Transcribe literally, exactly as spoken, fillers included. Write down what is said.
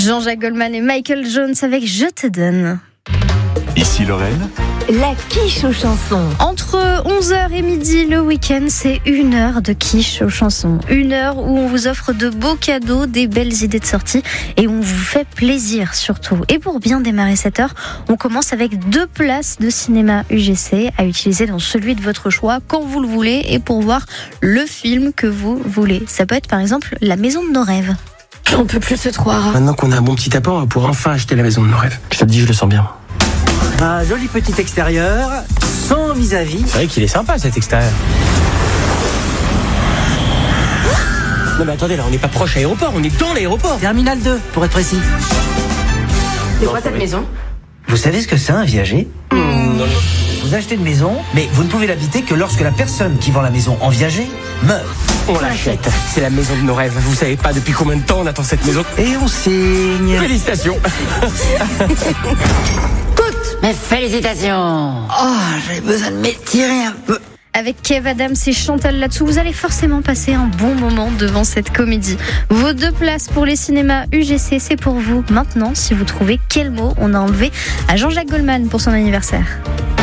Jean-Jacques Goldman et Michael Jones avec Je te donne. Ici Lorraine. La quiche aux chansons. Entre onze heures et midi le week-end, c'est une heure de quiche aux chansons. Une heure où on vous offre de beaux cadeaux, des belles idées de sortie et on vous fait plaisir surtout. Et pour bien démarrer cette heure, on commence avec deux places de cinéma U G C à utiliser dans celui de votre choix quand vous le voulez et pour voir le film que vous voulez. Ça peut être par exemple La maison de nos rêves. On peut plus se croire. Maintenant qu'on a un bon petit apport, on va pouvoir enfin acheter la maison de nos rêves. Je te le dis, je le sens bien. Un joli petit extérieur, sans vis-à-vis. C'est vrai qu'il est sympa cet extérieur. Non mais attendez, là on n'est pas proche aéroport, on est dans l'aéroport. Terminal deux, pour être précis. C'est quoi cette maison? Vous savez ce que c'est un viager Mmh. Vous achetez une maison, mais vous ne pouvez l'habiter que lorsque la personne qui vend la maison en viager meurt. On l'achète, c'est la maison de nos rêves. Vous savez pas depuis combien de temps on attend cette maison. Et on signe. Félicitations. Mais félicitations. Oh, j'ai besoin de m'étirer un peu. Avec Kev Adams et Chantal Latsou, vous allez forcément passer un bon moment devant cette comédie. Vos deux places pour les cinémas U G C, c'est pour vous. Maintenant, si vous trouvez quel mot on a enlevé à Jean-Jacques Goldman pour son anniversaire.